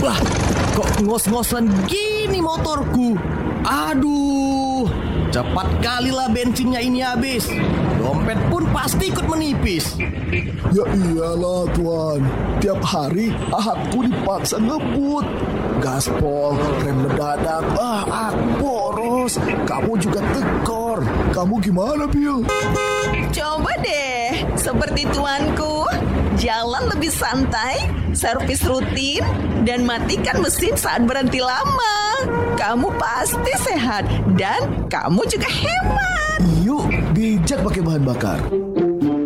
Wah, kok ngos-ngosan gini motorku? Aduh, cepat kalilah bensinnya ini habis. Dompet pun pasti ikut menipis. Ya iyalah tuan, tiap hari ahadku dipaksa ngebut. Gaspol, rem mendadak, boros. Kamu juga tekor. Kamu gimana, Bill? Coba deh, seperti tuanku, jalan lebih santai, servis rutin, dan matikan mesin saat berhenti lama. Kamu pasti sehat dan kamu juga hemat. Yuk, bijak pakai bahan bakar.